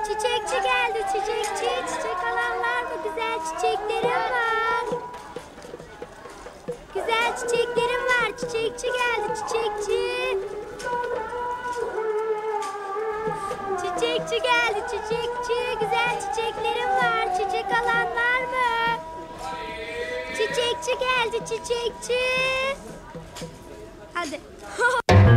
Çiçekçi geldi, çiçekçi. Çiçek alanlar mı? Güzel çiçeklerim var. Güzel çiçeklerim var. Çiçekçi geldi, çiçekçi. Çiçekçi geldi, çiçekçi. Güzel çiçeklerim var. Çiçek alan var mı? Çiçekçi geldi, çiçekçi. Hadi.